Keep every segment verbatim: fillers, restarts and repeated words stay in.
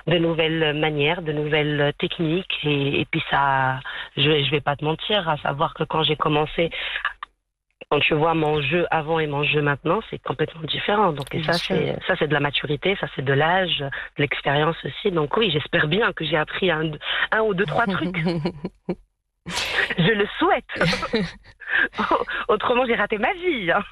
de nouvelles manières, de nouvelles techniques. Et, et puis ça, je, je vais pas te mentir, à savoir que quand j'ai commencé, quand tu vois mon jeu avant et mon jeu maintenant, c'est complètement différent. Donc et Bien ça, sûr. c'est ça, c'est de la maturité, ça c'est de l'âge, de l'expérience aussi. Donc oui, j'espère bien que j'ai appris un, un ou deux, trois trucs. Je le souhaite. Autrement, j'ai raté ma vie. Hein.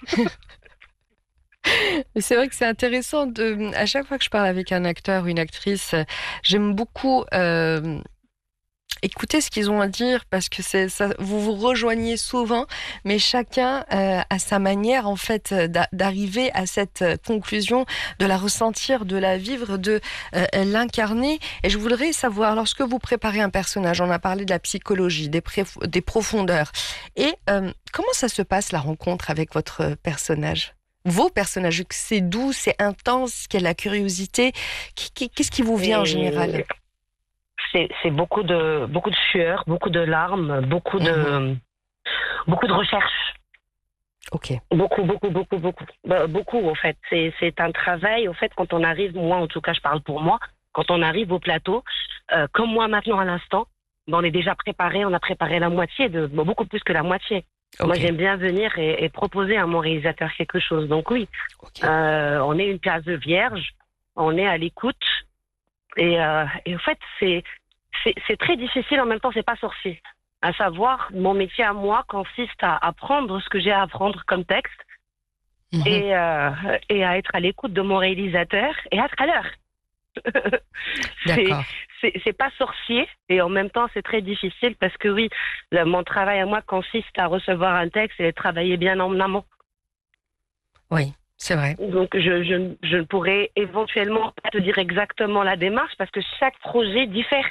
Mais c'est vrai que c'est intéressant de, à chaque fois que je parle avec un acteur ou une actrice, j'aime beaucoup euh, écouter ce qu'ils ont à dire parce que c'est ça, vous vous rejoignez souvent, mais chacun euh, a sa manière en fait d'a- d'arriver à cette conclusion, de la ressentir, de la vivre, de euh, l'incarner. Et je voudrais savoir, lorsque vous préparez un personnage, on a parlé de la psychologie, des, pré- des profondeurs, et euh, comment ça se passe la rencontre avec votre personnage? Vos personnages, vu que c'est doux, c'est intense, qu'il y a de la curiosité, qu'est-ce qui vous vient en général? Et c'est c'est beaucoup de beaucoup de sueur, beaucoup de larmes, beaucoup Mhm. de beaucoup de recherches. Ok. Beaucoup, beaucoup, beaucoup, beaucoup. Bah, beaucoup, en fait. C'est, c'est un travail, en fait, quand on arrive, moi, en tout cas, je parle pour moi, quand on arrive au plateau, euh, comme moi maintenant à l'instant, ben, on est déjà préparé, on a préparé la moitié, de, bon, beaucoup plus que la moitié. Moi, Ok. j'aime bien venir et, et proposer à mon réalisateur quelque chose. Donc oui, Ok. euh, on est une place de vierge, on est à l'écoute, et, euh, et en fait, c'est, c'est, c'est très difficile, en même temps, c'est pas sorcier. À savoir, mon métier à moi consiste à apprendre ce que j'ai à apprendre comme texte Mhm. et, euh, et à être à l'écoute de mon réalisateur et à être à l'heure. c'est, D'accord. c'est, c'est pas sorcier et en même temps c'est très difficile parce que oui, le- mon travail à moi consiste à recevoir un texte et travailler bien en amont. Oui, c'est vrai. Donc je, je, je ne pourrais éventuellement pas te dire exactement la démarche parce que chaque projet diffère.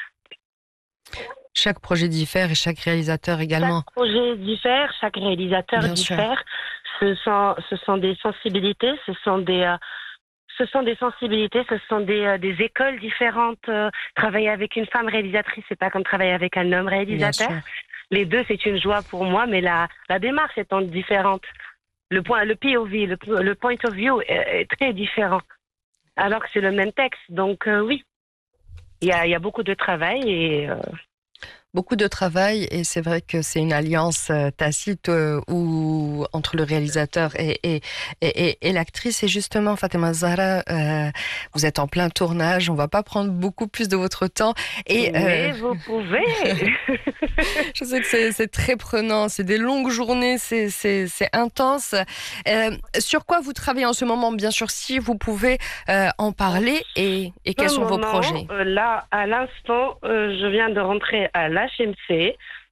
Chaque projet diffère et chaque réalisateur Chaque également. projet diffère, chaque réalisateur Bien sûr. diffère. Ce sont, ce sont des sensibilités, ce sont des, euh, ce sont des sensibilités, ce sont des, euh, des écoles différentes. Euh, travailler avec une femme réalisatrice, c'est pas comme travailler avec un homme Bien réalisateur. sûr. Les deux, c'est une joie pour moi, mais la, la démarche étant différente. Le point, le P O V, le, le point of view est, est très différent. Alors que c'est le même texte. Donc euh, oui, il y a, il y a beaucoup de travail et euh, Beaucoup de travail et c'est vrai que c'est une alliance euh, tacite euh, où, entre le réalisateur et, et, et, et, et l'actrice. Et justement, Fatima Zahra, euh, vous êtes en plein tournage. On va pas prendre beaucoup plus de votre temps. Et euh, mais vous pouvez. je sais que c'est, c'est très prenant. C'est des longues journées. C'est, c'est, c'est intense. Euh, sur quoi vous travaillez en ce moment? Bien sûr, si vous pouvez euh, en En parler et, et quels ce sont vos moment, projets? euh, là, à l'instant, euh, je viens de rentrer à l'H M C.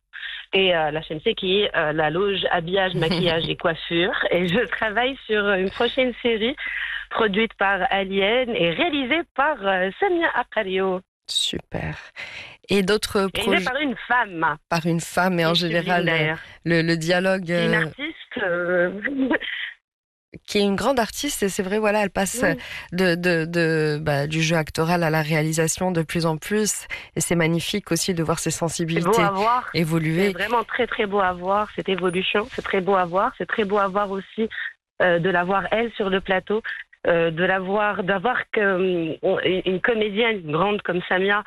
Et euh, l'H M C qui est euh, la loge habillage, maquillage et coiffure. Et je travaille sur une prochaine série produite par Alien et réalisée par euh, Samia Akario. Super. Et d'autres Réalisée projets par une femme par une femme et qui en est sublime général euh, d'ailleurs. le, le dialogue Qui est une euh, artiste. euh, qui est une grande artiste et c'est vrai voilà elle passe oui, de, de, de bah, du jeu actoral à la réalisation de plus en plus et c'est magnifique aussi de voir ses c'est beau à sensibilités voir. C'est évoluer. vraiment très très beau à voir cette évolution. C'est très beau à voir. C'est très beau à voir aussi euh, de la voir elle sur le plateau. Euh, de la voir, d'avoir que, euh, une comédienne grande comme Samia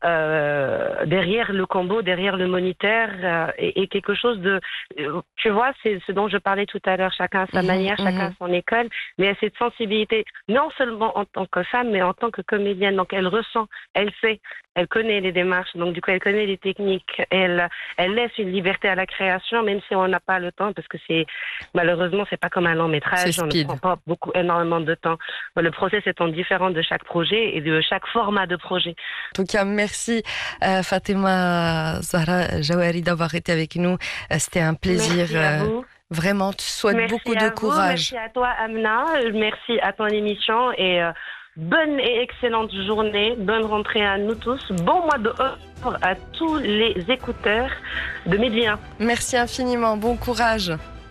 euh, derrière le combo, derrière le moniteur, euh, et, et quelque chose de, euh, tu vois, c'est ce dont je parlais tout à l'heure. Chacun a sa Mhm, manière, chacun a mhm. son école, mais elle a cette sensibilité, non seulement en tant que femme, mais en tant que comédienne. Donc elle ressent, elle sait, elle connaît les démarches, donc du coup elle connaît les techniques. Elle, elle laisse une liberté à la création, même si on n'a pas le temps, parce que c'est malheureusement c'est pas comme un long C'est métrage, on ne prend speed. pas beaucoup énormément de temps. Le process étant différent de chaque projet et de chaque format de projet. En tout cas, merci euh, Fatima Zahra Jawahari d'avoir été avec nous. Euh, C'était un plaisir. Merci à euh, vous. Vraiment, je te souhaite Merci beaucoup de à vous. courage. Merci à toi, Amna. Merci à ton émission et euh, bonne et excellente journée. Bonne rentrée à nous tous. Bon mois de octobre à tous les écouteurs de Média. Merci infiniment. Bon courage.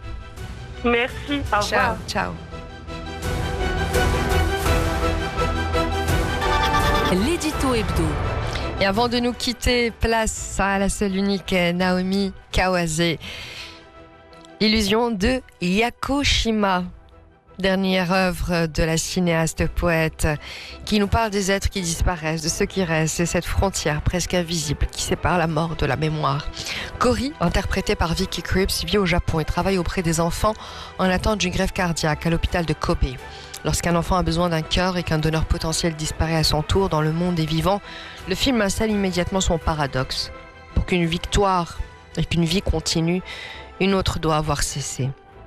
Merci. Au Ciao, revoir. ciao. L'édito hebdo. Et avant de nous quitter, place à la seule unique Naomi Kawase. Illusion de Yakushima. Dernière œuvre de la cinéaste poète qui nous parle des êtres qui disparaissent, de ceux qui restent, c'est cette frontière presque invisible qui sépare la mort de la mémoire. Cory, interprétée par Vicky Krieps, vit au Japon et travaille auprès des enfants en attente d'une greffe cardiaque à l'hôpital de Kobe. Lorsqu'un enfant a besoin d'un cœur et qu'un donneur potentiel disparaît à son tour dans le monde des vivants, le film installe immédiatement son paradoxe. Pour qu'une victoire et qu'une vie continue, une autre doit avoir cessé.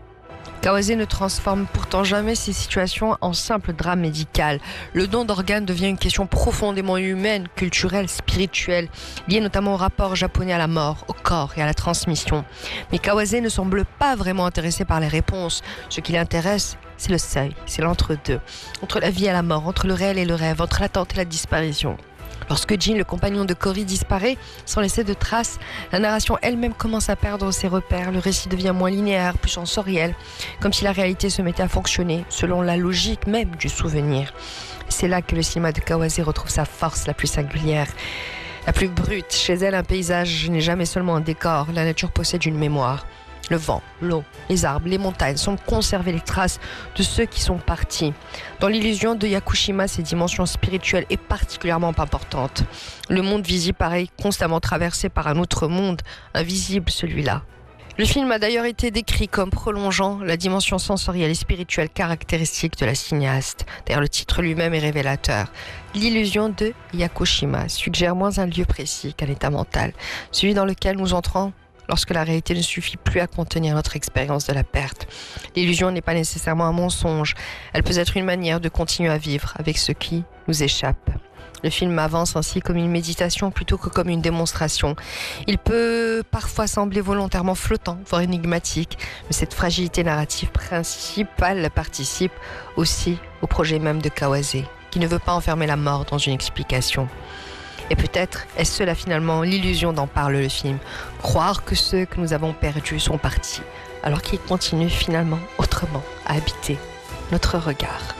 Kawase ne transforme pourtant jamais ces situations en simple drame médical. Le don d'organes devient une question profondément humaine, culturelle, spirituelle, liée notamment au rapport japonais à la mort, au corps et à la transmission. Mais Kawase ne semble pas vraiment intéressé par les réponses. Ce qui l'intéresse, c'est le seuil, c'est l'entre-deux. Entre la vie et la mort, entre le réel et le rêve, entre l'attente et la disparition. Lorsque Jean, le compagnon de Cory, disparaît, sans laisser de traces, la narration elle-même commence à perdre ses repères. Le récit devient moins linéaire, plus sensoriel, comme si la réalité se mettait à fonctionner selon la logique même du souvenir. C'est là que le cinéma de Kawase retrouve sa force la plus singulière, la plus brute. Chez elle, un paysage n'est jamais seulement un décor, la nature possède une mémoire. Le vent, l'eau, les arbres, les montagnes semblent conserver les traces de ceux qui sont partis. Dans l'illusion de Yakushima, ces dimensions spirituelles est particulièrement importante. Le monde visible paraît constamment traversé par un autre monde, invisible celui-là. Le film a d'ailleurs été décrit comme prolongeant la dimension sensorielle et spirituelle caractéristique de la cinéaste. D'ailleurs, le titre lui-même est révélateur. L'illusion de Yakushima suggère moins un lieu précis qu'un état mental, celui dans lequel nous entrons lorsque la réalité ne suffit plus à contenir notre expérience de la perte. L'illusion n'est pas nécessairement un mensonge, elle peut être une manière de continuer à vivre avec ce qui nous échappe. Le film avance ainsi comme une méditation plutôt que comme une démonstration. Il peut parfois sembler volontairement flottant, voire énigmatique, mais cette fragilité narrative principale participe aussi au projet même de Kawase, qui ne veut pas enfermer la mort dans une explication. Et peut-être est-ce cela finalement l'illusion dont parle le film. Croire que ceux que nous avons perdus sont partis, alors qu'ils continuent finalement autrement à habiter notre regard.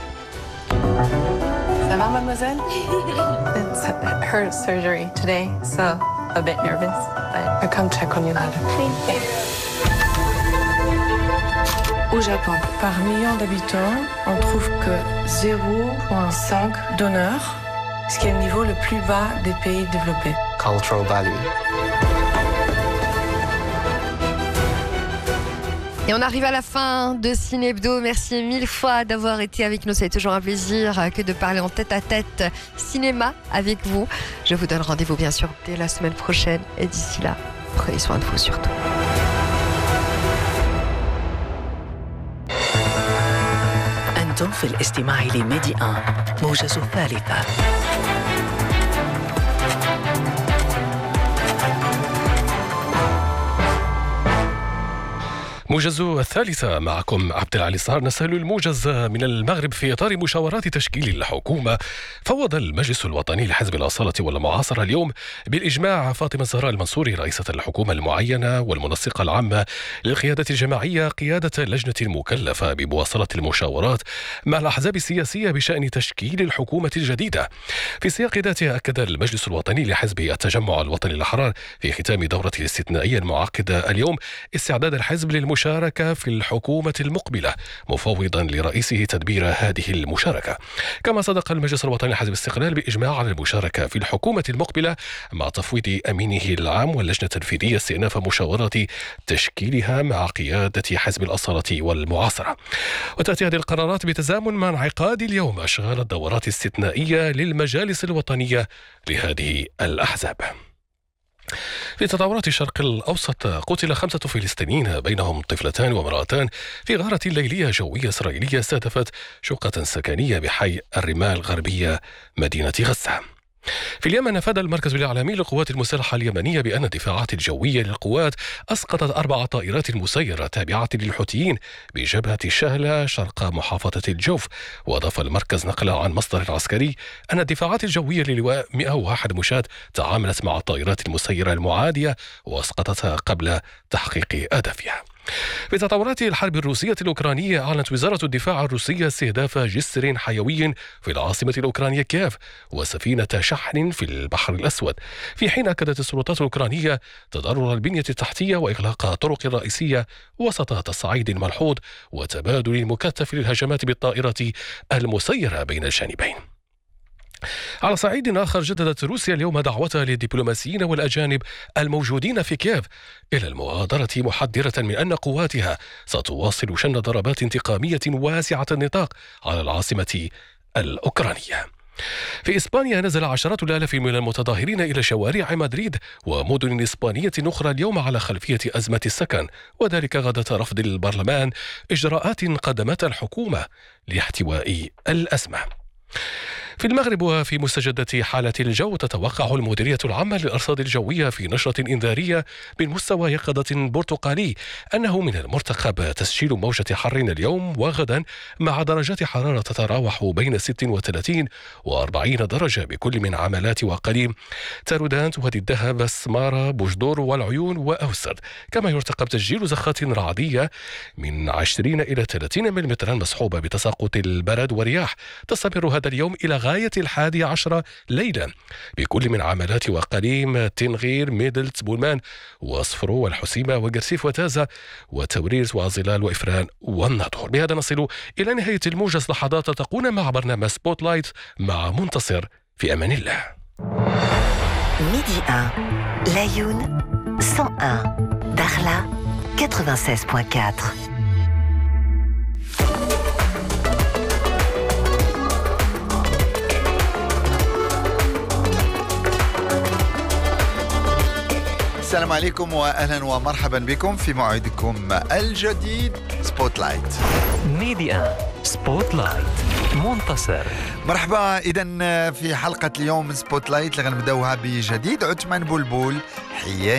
Ça va, mademoiselle? It's her surgery today, so a bit nervous, but I'll come check on you later. Thank you. Au Japon, par million d'habitants, on trouve que zéro virgule cinq donneurs, ce qui est le niveau le plus bas des pays développés. Cultural value. Et on arrive à la fin de Ciné Hebdo. Merci mille fois d'avoir été avec nous. C'est toujours un plaisir que de parler en tête à tête cinéma avec vous. Je vous donne rendez-vous bien sûr dès la semaine prochaine. Et d'ici là, prenez soin de vous surtout. أنتم في الاستماع لميدي آن موجز الثالثة. موجز الثالثة معكم عبد العلي صار. نسأل الموجز من المغرب. في إطار مشاورات تشكيل الحكومة، فوض المجلس الوطني لحزب الأصالة والمعاصرة اليوم بالإجماع فاطمة الزهراء المنصوري رئيسة الحكومة المعينة والمنسقة العامة للقيادة الجماعية قيادة لجنة مكلفة بمواصلة المشاورات مع الأحزاب السياسية بشأن تشكيل الحكومة الجديدة. في سياق ذاته أكد المجلس الوطني لحزب التجمع الوطني الأحرار في ختام دورته الاستثنائية المعقدة اليوم استعداد الحزب للمشاركة في الحكومة المقبلة، مفوضا لرئيسه تدبير هذه المشاركة. كما صدق المجلس الوطني لحزب الاستقلال بإجماع على المشاركة في الحكومة المقبلة مع تفويض أمينه العام واللجنة التنفيذية استئناف مشاورات تشكيلها مع قيادة حزب الأصالة والمعاصرة. وتأتي هذه القرارات بتزامن مع انعقاد اليوم أشغال الدورات الاستثنائية للمجالس الوطنية لهذه الأحزاب. في تطورات الشرق الأوسط، قتل خمسة فلسطينيين بينهم طفلتان وامرأتان في غارة ليلية جوية إسرائيلية استهدفت شقة سكنية بحي الرمال غربية مدينة غزة. في اليمن، أفاد المركز الإعلامي للقوات المسلحة اليمنية بأن الدفاعات الجوية للقوات أسقطت أربع طائرات مسيرة تابعة للحوثيين بجبهة شهلة شرق محافظة الجوف. وأضاف المركز نقلا عن مصدر عسكري أن الدفاعات الجوية للواء مئة وواحد مشاة تعاملت مع الطائرات المسيرة المعادية وأسقطتها قبل تحقيق أهدافها. في تطورات الحرب الروسية الأوكرانية، أعلنت وزارة الدفاع الروسية استهداف جسر حيوي في العاصمة الأوكرانية كييف وسفينة شحن في البحر الأسود، في حين أكدت السلطات الأوكرانية تضرر البنية التحتية وإغلاق طرق رئيسية وسط تصعيد ملحوظ وتبادل مكثف للهجمات بالطائرة المسيرة بين الجانبين. على صعيد آخر، جددت روسيا اليوم دعوتها للدبلوماسيين والأجانب الموجودين في كييف إلى المغادرة، محذرة من أن قواتها ستواصل شن ضربات انتقامية واسعة النطاق على العاصمة الأوكرانية. في إسبانيا، نزل عشرات الآلاف من المتظاهرين إلى شوارع مدريد ومدن إسبانية أخرى اليوم على خلفية أزمة السكن، وذلك غداة رفض البرلمان إجراءات قدمتها الحكومة لاحتواء الأزمة. في المغرب وفي مستجدة حالة الجو، تتوقع المديرية العامة للأرصاد الجوية في نشرة إنذارية من مستوى يقظة برتقالي أنه من المرتقب تسجيل موجة حر اليوم وغدا، مع درجات حرارة تتراوح بين ستة وثلاثين وأربعين درجة بكل من عملات وقليم، تارودانت، وادي الذهب، السمارة، بوجدور والعيون وأوسط. كما يرتقب تسجيل زخات رعدية من عشرين إلى ثلاثين ملم مصحوبة بتساقط البرد ورياح تستمر هذا اليوم إلى غاية الحادي عشر ليلا بكل من عملات وقليم، تنغير، ميدلت، بولمان وصفرو والحسيمة وقرسيف وتازة وتوريز وظلال وإفران والناطور. بهذا نصل إلى نهاية الموجز. لحظات تلتقون مع برنامج سبوت لايت مع منتصر. في أمان الله. ميدي واحد لايون مية وواحد داخلة ثمانية وثمانين فاصلة أربعة. السلام عليكم وأهلا ومرحبا بكم في موعدكم الجديد سبوت لايت. ميديا سبوت لايت منتصر. مرحبا. إذن في حلقة اليوم من سبوت لايت اللي غنبداوها بجديد عثمان بلبل حياني